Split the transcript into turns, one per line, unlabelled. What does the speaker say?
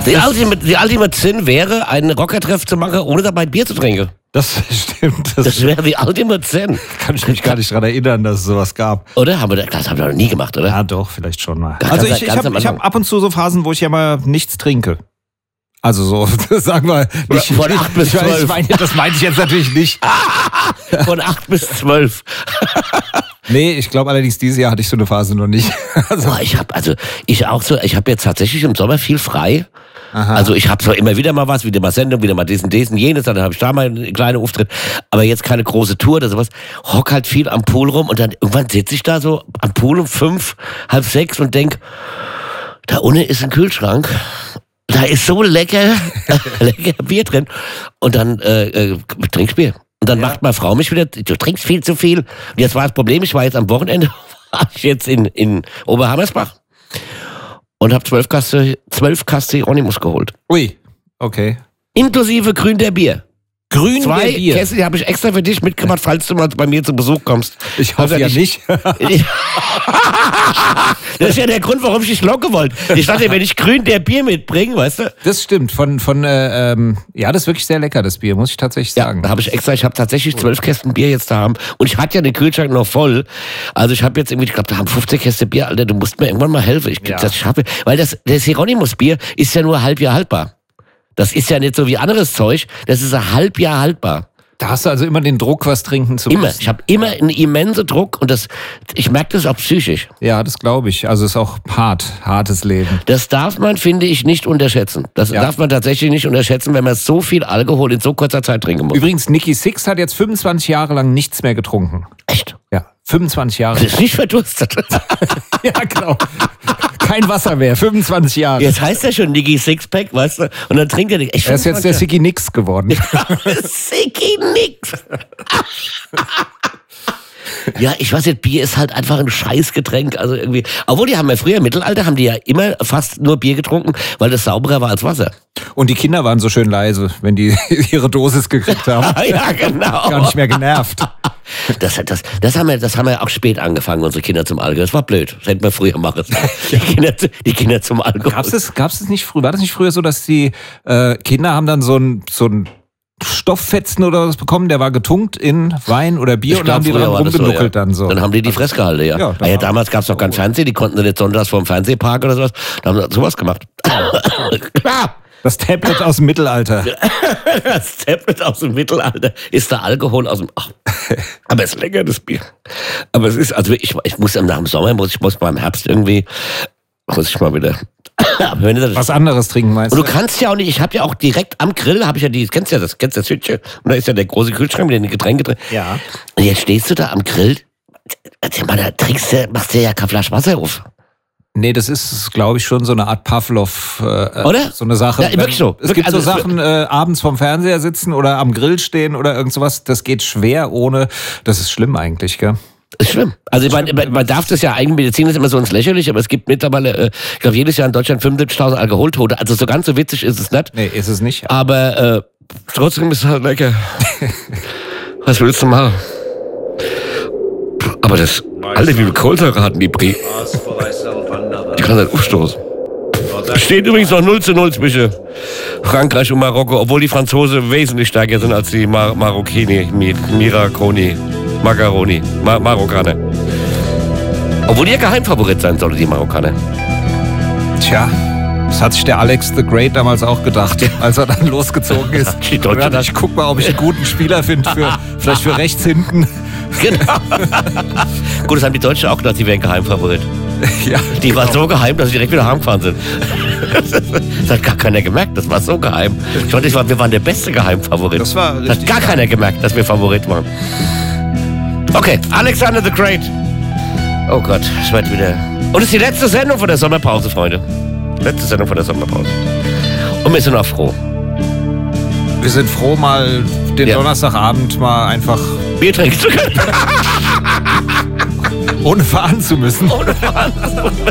Die Ultimate Sin wäre, einen Rockertreff zu machen, ohne dabei Bier zu trinken.
Das stimmt.
Das wäre die Ultimate Sin.
Kann ich mich gar nicht dran erinnern, dass es sowas gab.
Oder? Das haben wir noch nie gemacht, oder?
Ja, doch, vielleicht schon mal.
Ganz
Also ich hab ab und zu so Phasen, wo ich ja mal nichts trinke. Also so, sagen wir nicht.
Von 8 bis 12.
Das meine ich jetzt natürlich nicht.
Von 8 bis 12.
Nee, ich glaube allerdings, dieses Jahr hatte ich so eine Phase noch nicht.
Also. Ich habe jetzt tatsächlich im Sommer viel frei.
Aha.
Also ich habe so immer wieder mal was, wieder mal Sendung, wieder mal diesen, jenes, dann habe ich da mal einen kleinen Auftritt, aber jetzt keine große Tour oder sowas. Hock halt viel am Pool rum und dann irgendwann sitze ich da so am Pool um 5, halb 6 und denk, da unten ist ein Kühlschrank. Da ist so lecker Bier drin. Und dann trinkst Bier. Und dann macht meine Frau mich wieder, du trinkst viel zu viel. Und jetzt war das Problem, ich war jetzt am Wochenende, war ich jetzt in Oberhammersbach und habe 12 Kasten Hieronymus geholt.
Ui, okay.
Inklusive Grün der Bier.
Grün
2
der Bier.
Kästen, die habe ich extra für dich mitgebracht, falls du mal bei mir zu Besuch kommst.
Ich hoffe ja nicht.
Das ist ja der Grund, warum ich dich locken wollte. Ich dachte, wenn ich Grün der Bier mitbringe, weißt du?
Das stimmt. Ja, das ist wirklich sehr lecker, das Bier, muss ich tatsächlich sagen.
Ja, ich habe tatsächlich 12 Kästen Bier jetzt da haben. Und ich hatte ja den Kühlschrank noch voll. Also ich habe jetzt irgendwie, ich glaube, da haben 15 Kästen Bier, Alter, du musst mir irgendwann mal helfen. Das schaffe. Weil das Hieronymus-Bier ist ja nur halb Jahr haltbar. Das ist ja nicht so wie anderes Zeug, das ist ein Halbjahr haltbar.
Da hast du also immer den Druck, was trinken zu müssen.
Immer. Ich habe immer einen immensen Druck und ich merke das auch psychisch.
Ja, das glaube ich. Also es ist auch hartes Leben.
Das darf man, finde ich, nicht unterschätzen. Das darf man tatsächlich nicht unterschätzen, wenn man so viel Alkohol in so kurzer Zeit trinken muss.
Übrigens, Nikki Sixx hat jetzt 25 Jahre lang nichts mehr getrunken.
Echt?
Ja, 25 Jahre.
Das ist nicht verdurstet.
Ja, genau. Kein Wasser mehr, 25 Jahre.
Jetzt heißt er schon Nikki Sixpack, weißt du? Und dann trinkt er nicht.
Er ist jetzt der Siggi Nix geworden.
Siggi Nix. Ja, ich weiß nicht, Bier ist halt einfach ein Scheißgetränk. Also irgendwie. Obwohl, die haben ja früher im Mittelalter, haben die ja immer fast nur Bier getrunken, weil das sauberer war als Wasser.
Und die Kinder waren so schön leise, wenn die ihre Dosis gekriegt haben.
Ja, genau.
Gar nicht mehr genervt.
Das haben wir auch spät angefangen, unsere Kinder zum Alkohol. Das war blöd. Das hätten wir früher machen sollen. Die Kinder zum Alkohol.
Gab's das nicht früher? War das nicht früher so, dass die Kinder haben dann so ein Stofffetzen oder was bekommen, der war getunkt in Wein oder Bier und dann haben die dran rumgenuckelt dann so.
Dann haben die Fresse gehalten, ja. Damals gab es noch kein Fernsehen, die konnten nicht sonntags vor dem Fernsehpark oder sowas. Da haben sie sowas gemacht. Klar.
Das Tablet aus dem Mittelalter.
Das Tablet aus dem Mittelalter ist der Alkohol aus dem... Ach, aber es ist lecker, das Bier. Aber es ist, also ich muss nach dem Sommer, ich muss beim Herbst irgendwie, muss ich mal wieder...
Was anderes trinken, meinst du?
Und du kannst ja auch nicht, ich habe ja auch direkt am Grill, habe ich ja kennst du das Hütchen? Und da ist ja der große Kühlschrank mit den Getränken drin.
Ja.
Und jetzt stehst du da am Grill, machst du ja keine Flasche Wasser auf.
Nee, das ist, glaube ich, schon so eine Art Pavlov,
oder?
So eine Sache.
Ja, wirklich so.
Es gibt so Sachen, abends vorm Fernseher sitzen oder am Grill stehen oder irgend sowas, das geht schwer ohne, das ist schlimm eigentlich, gell?
Das ist schlimm. Also man darf das ja eigentlich, Medizin ist immer so ins Lächerliche, aber es gibt mittlerweile, ich glaube, jedes Jahr in Deutschland 75.000 Alkoholtote. Also so ganz so witzig ist es nicht.
Nee, ist es nicht.
Aber trotzdem ist es halt lecker. Was willst du machen? Aber das, alle wie viel Kohlensäure hatten die Brie. Die kann halt aufstoßen. Steht übrigens noch 0:0 zwischen Frankreich und Marokko, obwohl die Franzosen wesentlich stärker sind als die Marokkini, Marokkaner. Obwohl die ja Geheimfavorit sein sollen, die Marokkaner.
Tja, das hat sich der Alex the Great damals auch gedacht, als er dann losgezogen ist. Ich guck mal, ob ich einen guten Spieler finde, vielleicht für rechts hinten.
Genau. Gut, das haben die Deutschen auch gedacht, die wären Geheimfavorit.
Ja,
die waren so geheim, dass sie direkt wieder heimgefahren sind. Das hat gar keiner gemerkt, das war so geheim. Ich fand, wir waren der beste Geheimfavorit. Das hat gar keiner gemerkt, dass wir Favorit waren. Okay, Alexander the Great. Oh Gott, ich werde wieder... Und es ist die letzte Sendung von der Sommerpause, Freunde. Letzte Sendung von der Sommerpause. Und wir sind auch froh.
Wir sind froh, mal den Donnerstagabend mal einfach...
Bier trinken zu können.
Ohne fahren zu müssen.
Ohne fahren zu müssen.